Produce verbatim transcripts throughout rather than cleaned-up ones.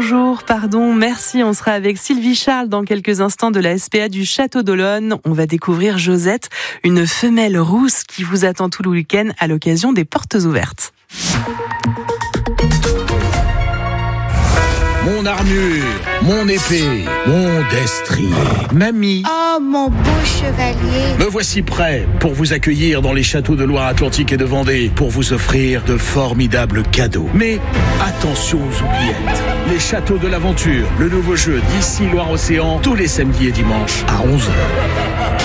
bonjour, pardon, merci. On sera avec Sylvie Charles dans quelques instants de la S P A du Château d'Olonne. On va découvrir Josette, une femelle rousse qui vous attend tout le week-end à l'occasion des portes ouvertes. Mon armure, mon épée, mon destrier, mamie. Oh, mon beau chevalier. Me voici prêt pour vous accueillir dans les châteaux de Loire-Atlantique et de Vendée, pour vous offrir de formidables cadeaux. Mais attention aux oubliettes. Les châteaux de l'aventure, le nouveau jeu d'ici Loire-Océan, tous les samedis et dimanches à onze heures.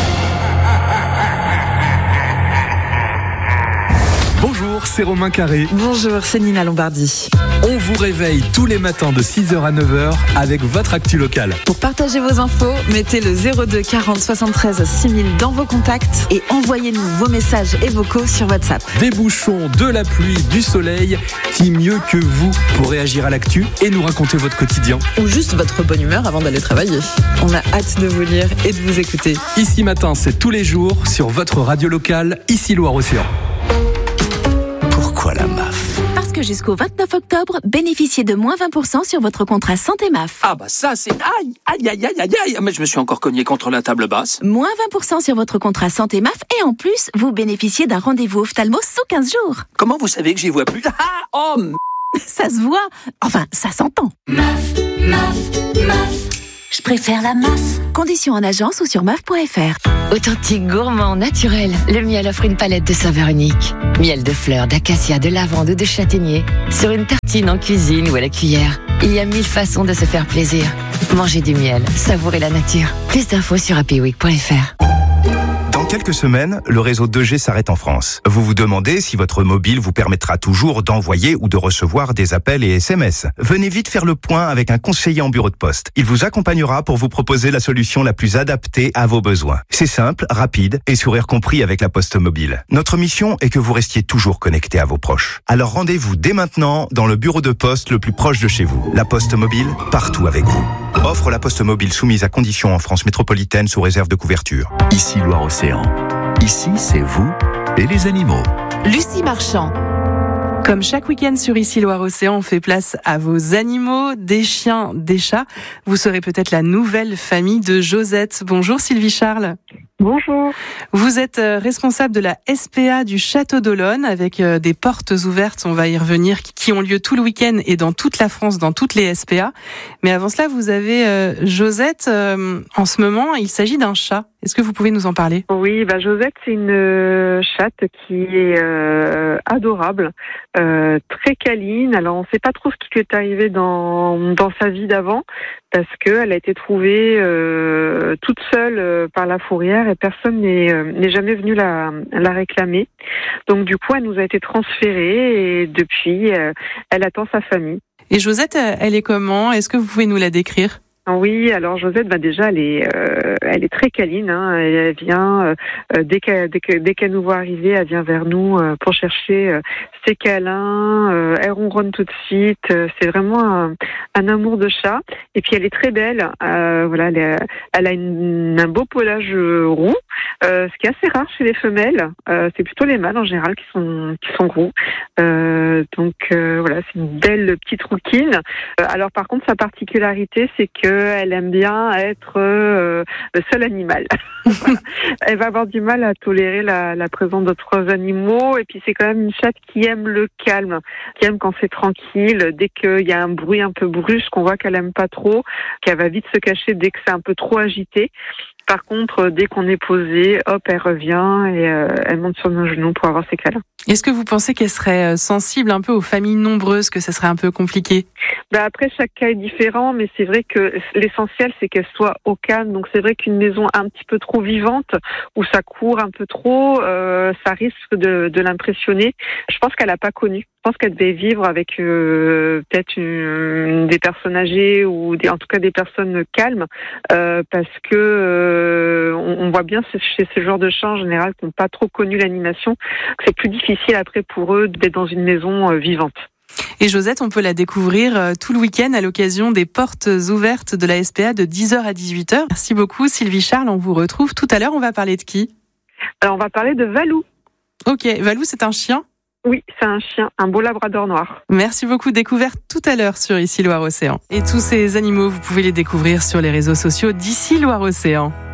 Bonjour, c'est Romain Carré. Bonjour, c'est Nina Lombardi. On vous réveille tous les matins de six heures à neuf heures avec votre actu locale. Pour partager vos infos, mettez le zéro deux quarante soixante-treize six mille dans vos contacts et envoyez-nous vos messages et vocaux sur WhatsApp. Des bouchons, de la pluie, du soleil, qui mieux que vous pour réagir à l'actu et nous raconter votre quotidien. Ou juste votre bonne humeur avant d'aller travailler. On a hâte de vous lire et de vous écouter. Ici Matin, c'est tous les jours sur votre radio locale, ici Loire-Océan. Pourquoi la M A F ? Parce que jusqu'au vingt-neuf octobre, bénéficiez de moins vingt pour cent sur votre contrat santé M A F. Ah bah ça c'est... Aïe, aïe, aïe, aïe, aïe, aïe. Mais je me suis encore cogné contre la table basse. Moins vingt pour cent sur votre contrat santé M A F et en plus, vous bénéficiez d'un rendez-vous ophtalmo sous quinze jours. Comment vous savez que j'y vois plus? Ah, oh m... Ça se voit. Enfin, ça s'entend. M A F, M A F, M A F. Je préfère la M A F. Conditions en agence ou sur M A F point F R. Authentique, gourmand, naturel, le miel offre une palette de saveurs uniques. Miel de fleurs, d'acacia, de lavande ou de châtaignier. Sur une tartine, en cuisine ou à la cuillère. Il y a mille façons de se faire plaisir. Mangez du miel, savourez la nature. Plus d'infos sur happy week point F R. Dans quelques semaines, le réseau deux G s'arrête en France. Vous vous demandez si votre mobile vous permettra toujours d'envoyer ou de recevoir des appels et S M S. Venez vite faire le point avec un conseiller en bureau de poste. Il vous accompagnera pour vous proposer la solution la plus adaptée à vos besoins. C'est simple, rapide et sourire compris avec la Poste Mobile. Notre mission est que vous restiez toujours connecté à vos proches. Alors rendez-vous dès maintenant dans le bureau de poste le plus proche de chez vous. La Poste Mobile, partout avec vous. Offre la Poste Mobile soumise à conditions en France métropolitaine sous réserve de couverture. Ici Loire-Océan. Ici, c'est vous et les animaux. Lucie Marchand. Comme chaque week-end sur Ici Loire-Océan, on fait place à vos animaux, des chiens, des chats. Vous serez peut-être la nouvelle famille de Josette. Bonjour Sylvie Charles. Bonjour. Vous êtes responsable de la S P A du Château d'Olonne avec des portes ouvertes, on va y revenir, qui ont lieu tout le week-end et dans toute la France, dans toutes les S P A. Mais avant cela, vous avez euh, Josette. Euh, en ce moment, il s'agit d'un chat. Est-ce que vous pouvez nous en parler ? Oui, bah Josette, c'est une euh, chatte qui est euh, adorable, euh, très câline. Alors, on ne sait pas trop ce qui lui est arrivé dans dans sa vie d'avant, parce qu'elle a été trouvée euh, toute seule euh, par la fourrière et personne n'est euh, n'est jamais venu la la réclamer. Donc, du coup, elle nous a été transférée et depuis, euh, elle attend sa famille. Et Josette, elle est comment ? Est-ce que vous pouvez nous la décrire ? Oui, alors Josette, bah déjà, elle est, euh, elle est très câline. Hein. Elle, elle vient euh, dès qu'elle, dès qu'elle, dès qu'elle nous voit arriver, elle vient vers nous euh, pour chercher euh, ses câlins. Euh, elle ronronne tout de suite. Euh, c'est vraiment un, un amour de chat. Et puis elle est très belle. Euh, voilà, elle, est, elle a une, un beau pelage roux, euh, ce qui est assez rare chez les femelles. Euh, c'est plutôt les mâles en général qui sont qui sont roux. Euh, donc euh, voilà, c'est une belle petite rouquine. Euh, alors par contre, sa particularité, c'est que elle aime bien être euh, le seul animal. Voilà. Elle va avoir du mal à tolérer la, la présence d'autres animaux. Et puis c'est quand même une chatte qui aime le calme, qui aime quand c'est tranquille. Dès qu'il y a un bruit un peu brusque, on voit qu'elle aime pas trop, qu'elle va vite se cacher dès que c'est un peu trop agité. Par contre, dès qu'on est posé, hop, elle revient et euh, elle monte sur nos genoux pour avoir ses câlins. Est-ce que vous pensez qu'elle serait sensible un peu aux familles nombreuses, que ça serait un peu compliqué ? Bah après, chaque cas est différent, mais c'est vrai que l'essentiel, c'est qu'elle soit au calme. Donc c'est vrai qu'une maison un petit peu trop vivante, où ça court un peu trop, euh, ça risque de, de l'impressionner. Je pense qu'elle n'a pas connu. Je pense qu'elle devait vivre avec euh, peut-être une, des personnes âgées ou des, en tout cas des personnes calmes, euh, parce que euh, on, on voit bien chez ce genre de chats en général qui n'ont pas trop connu l'animation, que c'est plus difficile après pour eux d'être dans une maison euh, vivante. Et Josette, on peut la découvrir euh, tout le week-end à l'occasion des portes ouvertes de la S P A de dix heures à dix-huit heures. Merci beaucoup Sylvie Charles, on vous retrouve tout à l'heure. On va parler de qui ? Alors on va parler de Valou. Ok, Valou c'est un chien ? Oui, c'est un chien, un beau labrador noir. Merci beaucoup. Découverte tout à l'heure sur Ici Loire Océan. Et tous ces animaux, vous pouvez les découvrir sur les réseaux sociaux d'Ici Loire Océan.